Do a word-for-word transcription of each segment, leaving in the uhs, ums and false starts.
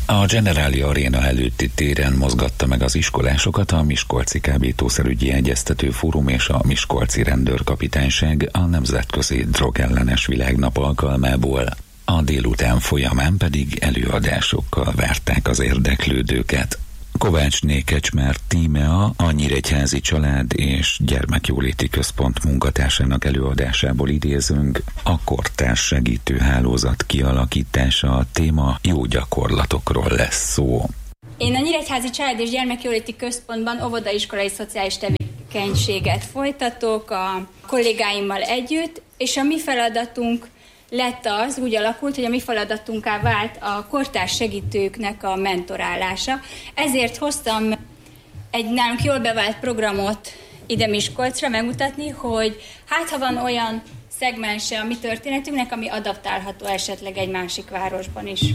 A Generáli Aréna előtti téren mozgatta meg az iskolásokat a Miskolci Kábítószerügyi Egyeztető Fórum és a Miskolci Rendőrkapitányság a Nemzetközi Drogellenes Világnap alkalmából. A délután folyamán pedig előadásokkal várták az érdeklődőket. Kovácsné Kecsmár Tímea, a Nyíregyházi Család és Gyermekjóléti Központ munkatársának előadásából idézünk, a kortárs segítőhálózat kialakítása a téma, jó gyakorlatokról lesz szó. Én a Nyíregyházi Család és Gyermekjóléti Központban óvodaiskolai szociális tevékenységet folytatok a kollégáimmal együtt, és a mi feladatunk lett az, úgy alakult, hogy a mi feladatunká vált a kortárs segítőknek a mentorálása. Ezért hoztam egy nálunk jól bevált programot ide Miskolcra megmutatni, hogy hát ha van olyan szegmense a mi történetünknek, ami adaptálható esetleg egy másik városban is.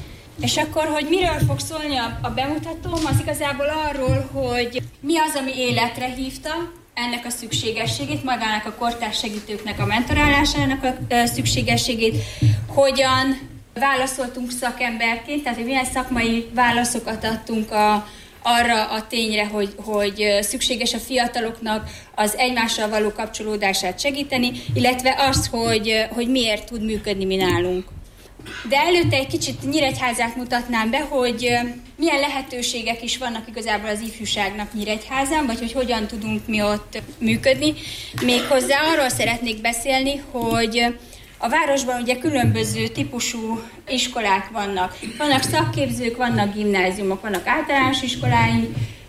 És akkor, hogy miről fog szólni a, a bemutatóm, az igazából arról, hogy mi az, ami életre hívta ennek a szükségességét, magának a kortárs segítőknek a mentorálásának a szükségességét, hogyan válaszoltunk szakemberként, tehát hogy milyen szakmai válaszokat adtunk a, arra a tényre, hogy, hogy szükséges a fiataloknak az egymással való kapcsolódását segíteni, illetve az, hogy, hogy miért tud működni mi nálunk. De előtte egy kicsit Nyíregyházát mutatnám be, hogy milyen lehetőségek is vannak igazából az ifjúságnak Nyíregyházán, vagy hogy hogyan tudunk mi ott működni. Méghozzá arról szeretnék beszélni, hogy a városban ugye különböző típusú iskolák vannak. Vannak szakképzők, vannak gimnáziumok, vannak általános iskoláink.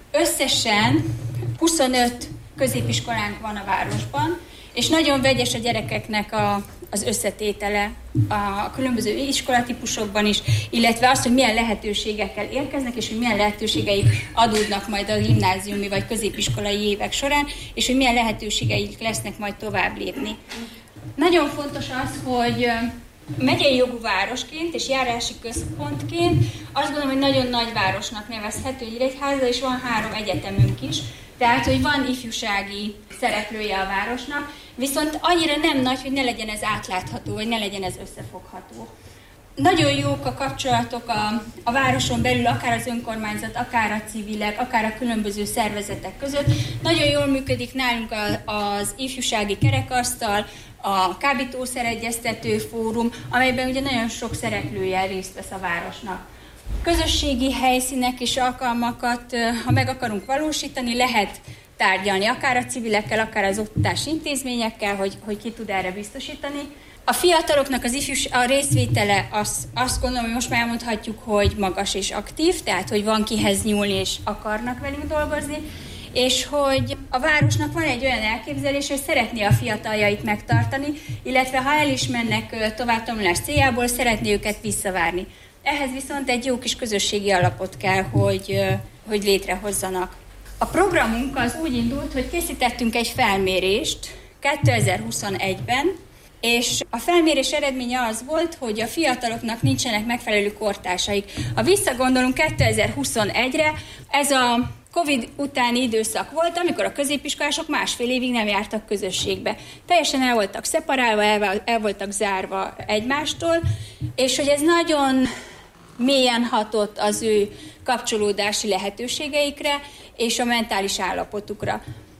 Összesen huszonöt középiskolánk van a városban, és nagyon vegyes a gyerekeknek a, az összetétele a különböző iskolatípusokban is, illetve az, hogy milyen lehetőségekkel érkeznek, és hogy milyen lehetőségeik adódnak majd a gimnáziumi vagy középiskolai évek során, és hogy milyen lehetőségeik lesznek majd tovább lépni. Nagyon fontos az, hogy megyei jogú városként és járási központként azt gondolom, hogy nagyon nagy városnak nevezhető Nyíregyháza, és van három egyetemünk is, tehát, hogy van ifjúsági szereplője a városnak, viszont annyira nem nagy, hogy ne legyen ez átlátható, vagy ne legyen ez összefogható. Nagyon jók a kapcsolatok a, a városon belül, akár az önkormányzat, akár a civilek, akár a különböző szervezetek között. Nagyon jól működik nálunk a, az ifjúsági kerekasztal, a Kábítószeregyeztető Fórum, amelyben ugye nagyon sok szereplője részt vesz a városnak. Közösségi helyszínek és alkalmakat, ha meg akarunk valósítani, lehet tárgyalni, akár a civilekkel, akár az oktatási intézményekkel, hogy, hogy ki tud erre biztosítani. A fiataloknak az ifjús, a részvétele az, azt gondolom, hogy most már elmondhatjuk, hogy magas és aktív, tehát hogy van kihez nyúlni és akarnak velünk dolgozni, és hogy a városnak van egy olyan elképzelés, hogy szeretné a fiataljait megtartani, illetve ha el is mennek továbbtanulás céljából, szeretné őket visszavárni. Ehhez viszont egy jó kis közösségi alapot kell, hogy, hogy létrehozzanak. A programunk az úgy indult, hogy készítettünk egy felmérést kétezer-huszonegyben, és a felmérés eredménye az volt, hogy a fiataloknak nincsenek megfelelő kortársaik. Ha visszagondolunk kétezer-huszonegyre, ez a Covid utáni időszak volt, amikor a középiskolások másfél évig nem jártak közösségbe. Teljesen el voltak szeparálva, el, el voltak zárva egymástól, és hogy ez nagyon mélyen hatott az ő kapcsolódási lehetőségeikre és a mentális állapotukra.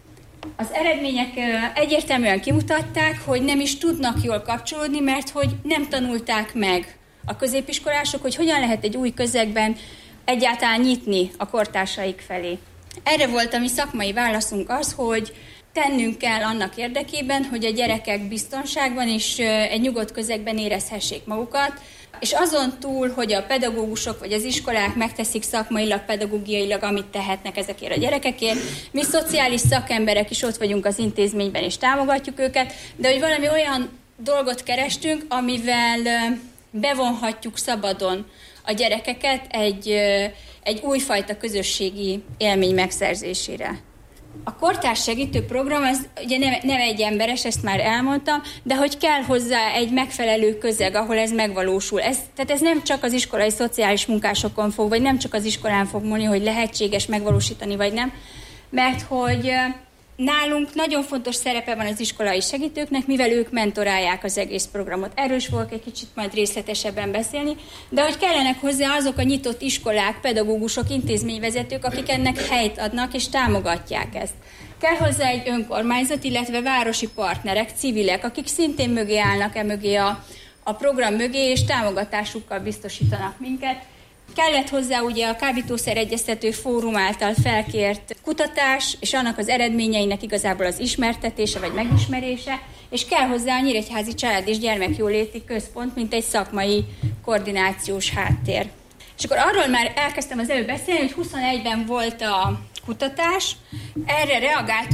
Az eredmények egyértelműen kimutatták, hogy nem is tudnak jól kapcsolódni, mert hogy nem tanulták meg a középiskolások, hogy hogyan lehet egy új közegben egyáltalán nyitni a kortársaik felé. Erre volt a mi szakmai válaszunk az, hogy tennünk kell annak érdekében, hogy a gyerekek biztonságban és egy nyugodt közegben érezhessék magukat, és azon túl, hogy a pedagógusok vagy az iskolák megteszik szakmailag, pedagógiailag, amit tehetnek ezekért a gyerekekért, mi szociális szakemberek is ott vagyunk az intézményben és támogatjuk őket, de hogy valami olyan dolgot kerestünk, amivel bevonhatjuk szabadon a gyerekeket egy, egy újfajta közösségi élmény megszerzésére. A kortárs segítő program az ugye nem, nem egy emberes, ezt már elmondtam, de hogy kell hozzá egy megfelelő közeg, ahol ez megvalósul. Ez, tehát ez nem csak az iskolai szociális munkásokon fog, vagy nem csak az iskolán fog múlni, hogy lehetséges megvalósítani, vagy nem, mert hogy Nálunk nagyon fontos szerepe van az iskolai segítőknek, mivel ők mentorálják az egész programot. Erről is fogok egy kicsit majd részletesebben beszélni, de hogy kellenek hozzá azok a nyitott iskolák, pedagógusok, intézményvezetők, akik ennek helyt adnak és támogatják ezt. Kell hozzá egy önkormányzat, illetve városi partnerek, civilek, akik szintén mögé állnak e mögé a, a program mögé, és támogatásukkal biztosítanak minket. Kellett hozzá ugye a Kábítószer Egyeztető Fórum által felkért kutatás, és annak az eredményeinek igazából az ismertetése vagy megismerése, és kell hozzá a Nyíregyházi Család- és Gyermekjóléti Központ, mint egy szakmai koordinációs háttér. És akkor arról már elkezdtem az előbb beszélni, hogy huszonegyben volt a kutatás, erre reagált